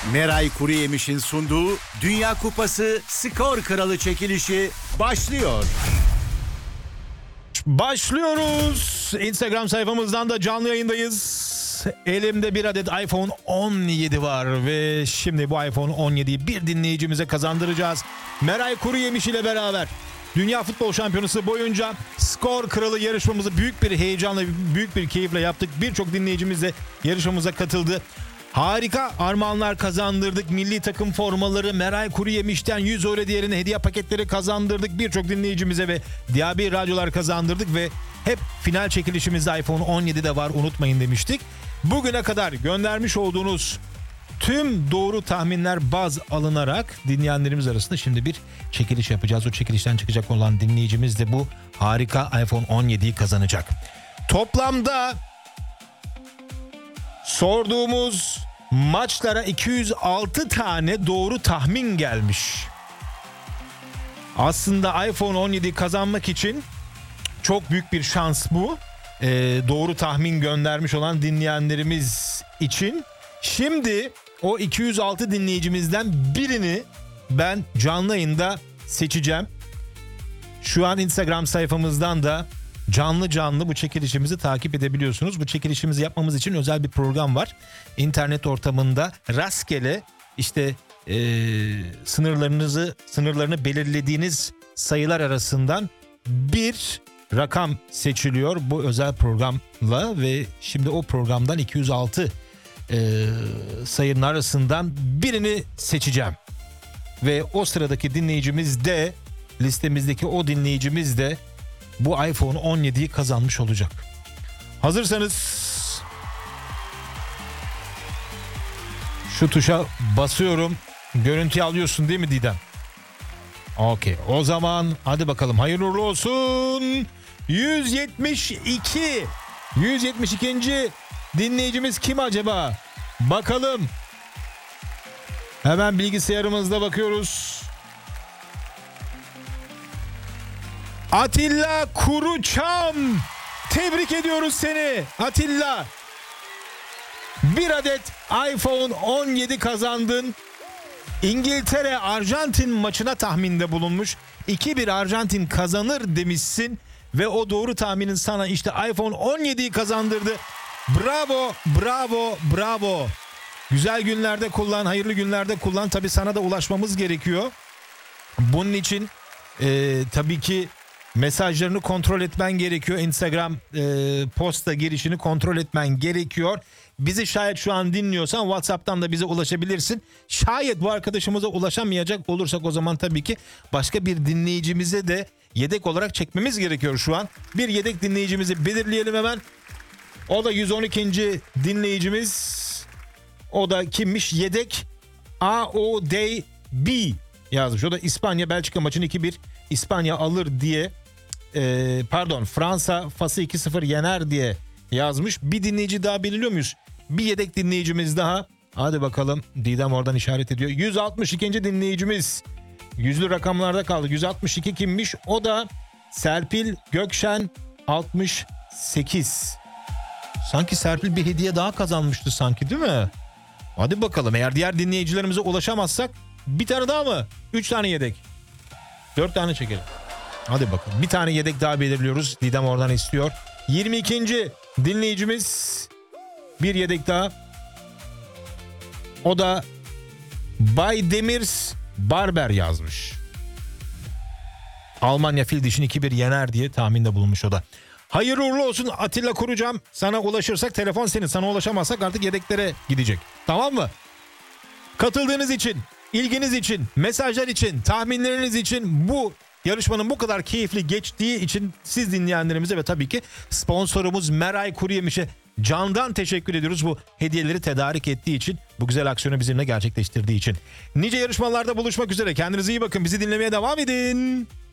Meray Kuruyemiş'in sunduğu Dünya Kupası Skor Kralı çekilişi başlıyor. Başlıyoruz. Instagram sayfamızdan da canlı yayındayız. Elimde bir adet iPhone 17 var ve şimdi bu iPhone 17'yi bir dinleyicimize kazandıracağız. Meray Kuruyemiş ile beraber Dünya Futbol Şampiyonası boyunca Skor Kralı yarışmamızı büyük bir heyecanla, büyük bir keyifle yaptık. Birçok dinleyicimiz de yarışmamıza katıldı. Harika armağanlar kazandırdık. Milli takım formaları, Meray Kuruyemiş'ten 100 euro değerinde hediye paketleri kazandırdık. Birçok dinleyicimize ve DAB radyolar kazandırdık ve hep final çekilişimizde iPhone 17 de var, unutmayın demiştik. Bugüne kadar göndermiş olduğunuz tüm doğru tahminler baz alınarak dinleyenlerimiz arasında şimdi bir çekiliş yapacağız. O çekilişten çıkacak olan dinleyicimiz de bu harika iPhone 17'yi kazanacak. Toplamda sorduğumuz maçlara 206 tane doğru tahmin gelmiş. Aslında iPhone 17'yi kazanmak için çok büyük bir şans bu. Doğru tahmin göndermiş olan dinleyenlerimiz için. Şimdi o 206 dinleyicimizden birini ben canlı yayında seçeceğim. Şu an Instagram sayfamızdan da canlı bu çekilişimizi takip edebiliyorsunuz. Bu çekilişimizi yapmamız için özel bir program var. İnternet rastgele işte sınırlarını belirlediğiniz sayılar arasından bir rakam seçiliyor bu özel programla ve şimdi o programdan 206 sayının arasından birini seçeceğim. Ve o sıradaki dinleyicimiz de, listemizdeki o dinleyicimiz de bu iPhone 17'yi kazanmış olacak. Hazırsanız şu tuşa basıyorum. Görüntüyü alıyorsun değil mi Didem? Okey. O zaman hadi bakalım, hayırlı uğurlu olsun. 172. 172. dinleyicimiz kim acaba? Bakalım. Hemen bilgisayarımızda bakıyoruz. Atilla Kuruçam. Tebrik ediyoruz seni Atilla. Bir adet iPhone 17 kazandın. İngiltere Arjantin maçına tahminde bulunmuş. 2-1 Arjantin kazanır demişsin ve o doğru tahminin sana işte iPhone 17'yi kazandırdı. Bravo. Güzel günlerde kullan, hayırlı günlerde kullan. Tabii sana da ulaşmamız gerekiyor. Bunun için tabii ki mesajlarını kontrol etmen gerekiyor. Instagram posta girişini kontrol etmen gerekiyor. Bizi şayet şu an dinliyorsan WhatsApp'tan da bize ulaşabilirsin. Şayet bu arkadaşımıza ulaşamayacak olursak o zaman tabii ki başka bir dinleyicimize de yedek olarak çekmemiz gerekiyor şu an. Bir yedek dinleyicimizi belirleyelim hemen. O da 112. dinleyicimiz. O da kimmiş? Yedek AODB yazmış. O da İspanya Belçika maçını 2-1 İspanya alır diye Fransa Fas'ı 2-0 yener diye yazmış. Bir dinleyici daha belirliyor muyuz? Bir yedek dinleyicimiz daha. Hadi bakalım, Didem oradan işaret ediyor. 162. dinleyicimiz. Yüzlü rakamlarda kaldı. 162 kimmiş? O da Serpil Gökşen 68. Sanki Serpil bir hediye daha kazanmıştı sanki, değil mi? Hadi bakalım, eğer diğer dinleyicilerimize ulaşamazsak bir tane daha mı? 3 tane yedek. 4 tane çekelim. Hadi bakalım. Bir tane yedek daha belirliyoruz. Didem oradan istiyor. 22. dinleyicimiz. Bir yedek daha. O da Bay Demirs Barber yazmış. Almanya fil dişini 2-1 yener diye tahminde bulunmuş o da. Hayırlı uğurlu olsun Atilla Kurucam. Sana ulaşırsak telefon senin. Sana ulaşamazsak artık yedeklere gidecek. Tamam mı? Katıldığınız için, ilginiz için, mesajlar için, tahminleriniz için, bu yarışmanın bu kadar keyifli geçtiği için siz dinleyenlerimize ve tabii ki sponsorumuz Meray Kuruyemiş'e candan teşekkür ediyoruz. Bu hediyeleri tedarik ettiği için, bu güzel aksiyonu bizimle gerçekleştirdiği için. Nice yarışmalarda buluşmak üzere. Kendinize iyi bakın. Bizi dinlemeye devam edin.